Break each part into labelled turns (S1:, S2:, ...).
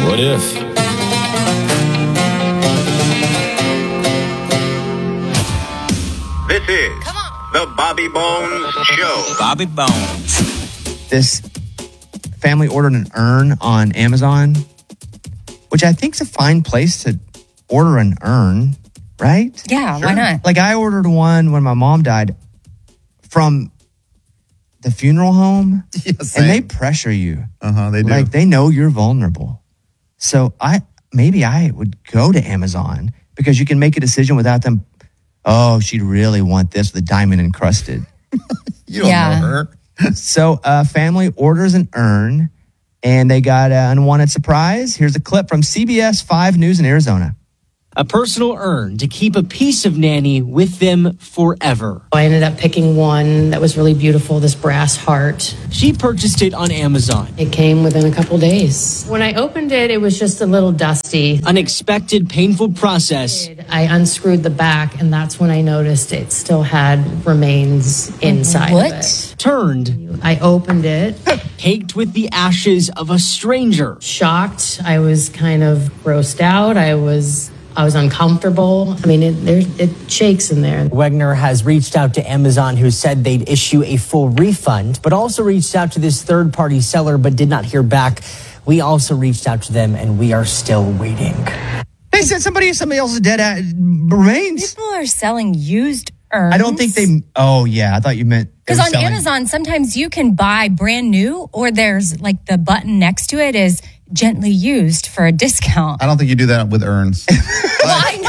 S1: What if?
S2: This is the Bobby Bones Show.
S1: Bobby Bones.
S3: This family ordered an urn on Amazon, which I think is a fine place to order an urn, right?
S4: Yeah, why not?
S3: Like I ordered one when my mom died from the funeral home,
S5: Yes,
S3: and they pressure you.
S5: They do.
S3: Like they know you're vulnerable. So I would go to Amazon because you can make a decision without them. Oh, she'd really want this with a diamond encrusted.
S5: You don't know her.
S3: So family orders an urn, and they got an unwanted surprise. Here's a clip from CBS 5 News in Arizona.
S6: A personal urn to keep a piece of Nanny with them forever.
S7: I ended up picking one that was really beautiful, this brass heart.
S6: She purchased it on Amazon.
S7: It came within a couple days. When I opened it, it was just a little dusty.
S6: Unexpected, painful process.
S7: I unscrewed the back, and that's when I noticed it still had remains inside of it.
S6: Turned.
S7: I opened it.
S6: Caked with the ashes of a stranger.
S7: Shocked. I was kind of grossed out. I was uncomfortable. I mean, it shakes in there.
S8: Wegner has reached out to Amazon, who said they'd issue a full refund, but also reached out to this third-party seller, but did not hear back. We also reached out to them, and we are still waiting.
S3: They said somebody else's dead remains.
S4: People are selling used urns.
S3: I don't think they. Oh yeah, I thought you meant
S4: because on Amazon sometimes you can buy brand new, or there's like the button next to it is gently used for a discount.
S5: I don't think you do that with urns.
S4: I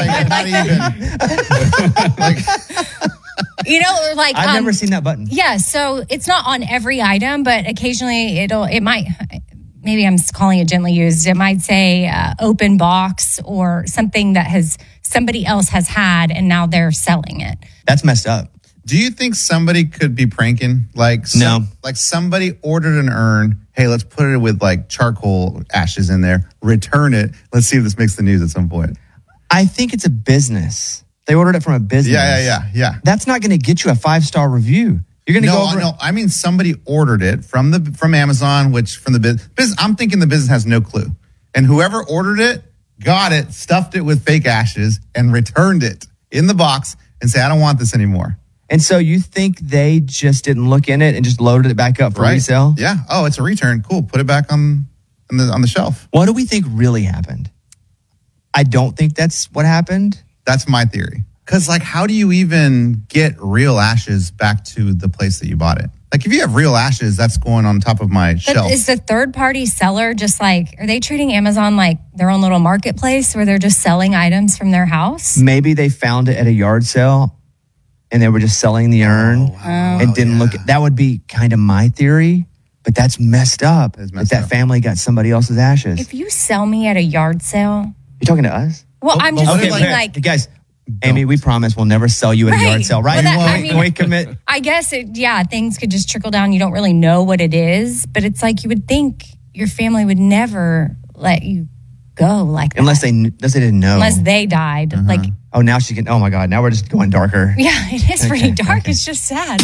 S4: know. You know, or like
S3: I've never seen that button.
S4: Yeah, so it's not on every item, but occasionally it might. Maybe I'm calling it gently used. It might say open box or something that somebody else has had and now they're selling it.
S3: That's messed up.
S5: Do you think somebody could be pranking? Like somebody ordered an urn. Hey, let's put it with like charcoal ashes in there. Return it. Let's see if this makes the news at some point.
S3: I think it's a business. They ordered it from a business.
S5: Yeah.
S3: That's not going to get you a 5-star review. You're going to go over.
S5: No, I mean somebody ordered it from Amazon, which from the business. I'm thinking the business has no clue, and whoever ordered it got it, stuffed it with fake ashes, and returned it in the box and say, "I don't want this anymore."
S3: And so you think they just didn't look in it and just loaded it back up for resale?
S5: Yeah. Oh, it's a return. Cool. Put it back on the shelf.
S3: What do we think really happened? I don't think that's what happened.
S5: That's my theory. Because, like, how do you even get real ashes back to the place that you bought it? Like, if you have real ashes, that's going on top of my shelf.
S4: Is the third-party seller just like, are they treating Amazon like their own little marketplace where they're just selling items from their house?
S3: Maybe they found it at a yard sale and they were just selling the urn and didn't look. That would be kind of my theory, but that's messed up. That family got somebody else's ashes.
S4: If you sell me at a yard sale.
S3: You talking to us?
S4: Well, I'm just thinking like.
S3: Guys. Amy, we promise we'll never sell you at a yard sale, right?
S4: Well,
S3: we commit.
S4: I guess, things could just trickle down. You don't really know what it is, but it's like you would think your family would never let you go like that.
S3: Unless they didn't know.
S4: Unless they died. Like,
S3: oh, now she can. Oh, my God. Now we're just going darker.
S4: Yeah, it is pretty dark. Okay. It's just sad.